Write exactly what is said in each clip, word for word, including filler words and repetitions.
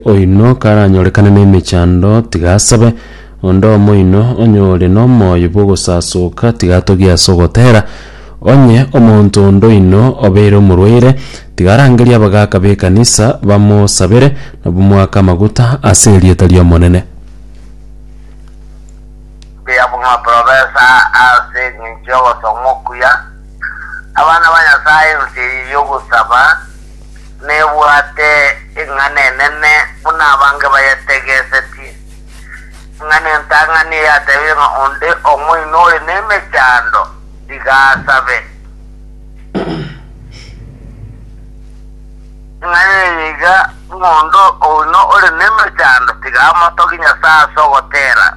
oino karanyorekana n'emichando tigasabe ondo omoino onyore n'omoyo bw'ogosasuka tigatogiasogotera onye omonto ondo ino obeire omurwaire tigarangeria abagaka b'ekanisa bamosabere nabumwaka amaguta ase erieta ry'omonene biyabunga profesa ase ninjogo somokuya abana banyasaye nsi yogusaba nebwate ingane nene buna bange bayetegeseti ngane ntangani yatebinga onde omoinore nemechando digasabe ngane yiga ngondo ono ore nemechando tigamotogi nyasaa sogotera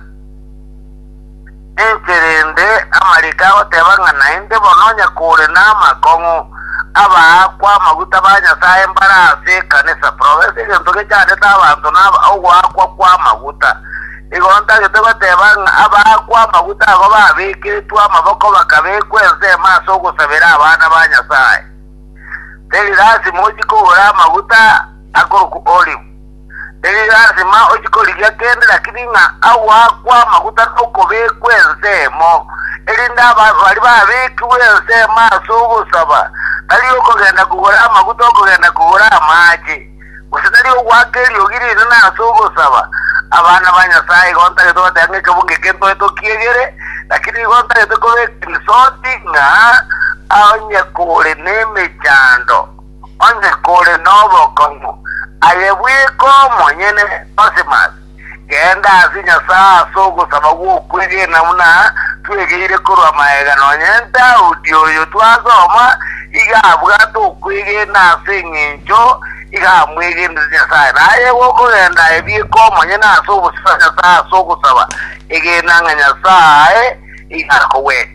enkerende amarika otebanga nainde bononya kure n'amakongo abakwa amaguta banyasaye mbarase kanisa province egento gekyandeta abantu n'ogwakwa kwa amaguta igonta gitebanga abakwa amaguta abo babikiritwa amaboko bakabekwa ense maso ogusabira abana banyasaye terasi mojikura amaguta akoruku olive terasi ma ojikorigia kende lakini nga awakwa amaguta okobekwa ensemo erinda bali babikiwe ense maso ogusaba tali okugenda kugura amaguta okugenda kugura amaji usitali ogwakeri ogirire naso ogusaba abana banyasaye gonta geto batangeke bunge kento eto kiegere lakini gonta geto kobe kisoti nga onye kore nemechando onye kore nobo kongo ayebwiko monyene osimas genda asinya saa sogo sababu kwege namuna twegire kurwa maega nonyenta udioyo twazoma iga abgato kwege na singinjo iga mwege ndizasa naye woko genda ebiko monyene asogo saa sogo saba ige nanganya saa iga kowe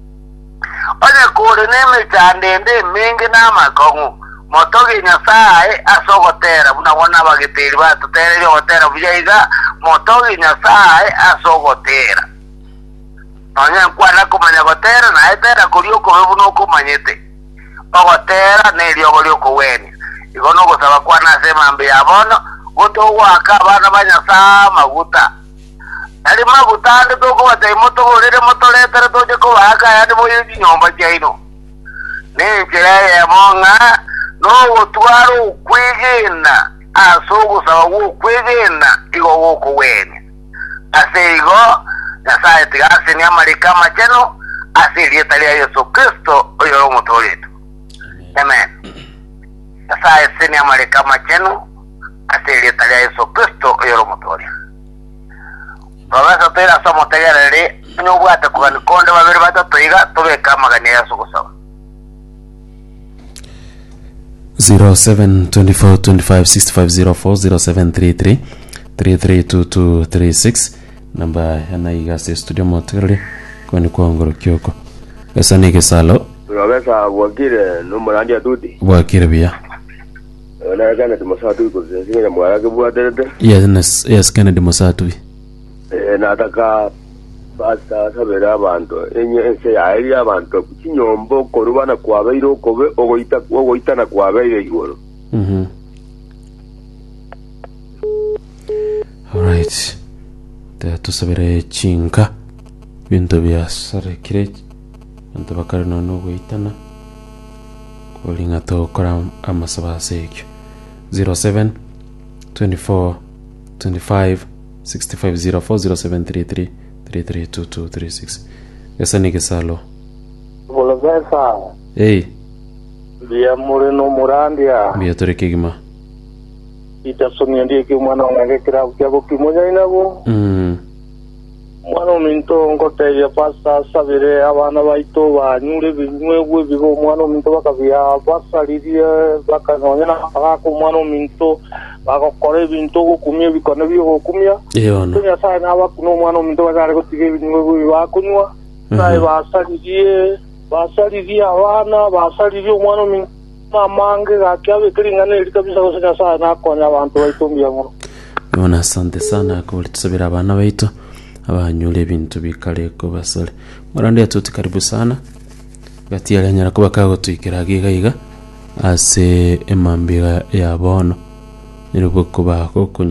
onye kore nemechande mingi namakongo motogi nyasaye asogotera bunabona bageteri batutere yotera bujaiga motogi nyasaye asogotera onya kwana kumanya gotera na etera kuriyo ko buno kumanyete ogotera ne lyo buli ko weni igono gosaba kwana sema mbe yabono goto waka bana banyasa maguta ali maguta ndo ko bata moto gorere moto letera toje ko waka yandi boye nyomba jaino ne jere yamonga no twaro ukwegena asogo sawo ukwegena igo woko wene aseigo yasaye tigase ni amarika macheno asiri etalia Yesu Kristo oyo motoreto amen yasaye seni amarika macheno asiri etalia Yesu Kristo oyo motoreto baba tera somo tegere nyo bwata kubani konde babiri batatu iga tobeka magane Yesu kusaba zero seven two four two five six five zero four zero seven three three three three two two three six namba yana igase studio motere kwani kwangoro kyoko esa nige salo Profesa wakire numurandi atudi wakire bia ona kana tumasatu ko zinga mwara ke bua dede yes yes kana demasatu eh nataka basta sabera abantu enye ense yairi abantu kinyombo korubana kwabeiro kobe ogoita ogoita na kwabeire igoro mhm all right te tusabere chinka bintu bya sare kirech bintu bakare no no goitana kolinga to kora amasaba sekyo zero seven two four two five six five zero four zero seven three three three three two two three six esa nige salo Profesa hey bia mureno murandia bia torekigima itasomya ndike mwana wange kira kyabo kimonya inabo mm mwana minto ngoteya pasta sabire abana baito banyure binywe bigo mwana minto bakabya basalirie bakanonya ako mwana minto bakokore bintu gukumya bikone byo gukumya yona tunya sana abakuno mwana minto bazare kutige binywe bakunywa sai basalirie basalirie abana basalirie mwana minto mamange gakyabe kiringana eri kabisa gusenya sana akonya abantu baitumbya ngo yona asante sana ko tusabira abana baito abanyule bintu bikale ko basale marande atuti karibu sana gati ya nyara kuba kago tuikira giga iga ase emambiga ya bono nirwo kuba